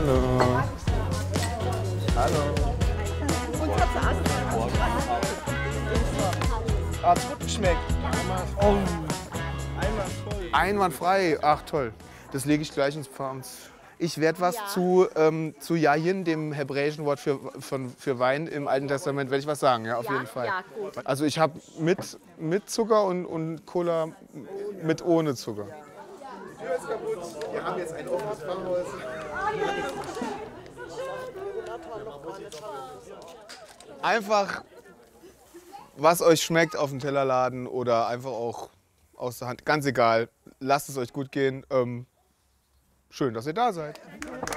Hallo. Hallo. Hat's gut geschmeckt. Oh. Einwandfrei. Ach toll. Das lege ich gleich ins Pfands. Ich werde was zu Yayin, dem hebräischen Wort für Wein im Alten Testament, werde ich was sagen, ja, auf jeden Fall. Ja, gut. Also ich habe mit Zucker und Cola mit ohne Zucker. Die Tür ist kaputt. Wir haben jetzt ein offenes Pfarrhaus. Einfach, was euch schmeckt, auf den Teller laden oder einfach auch aus der Hand. Ganz egal. Lasst es euch gut gehen. Schön, dass ihr da seid.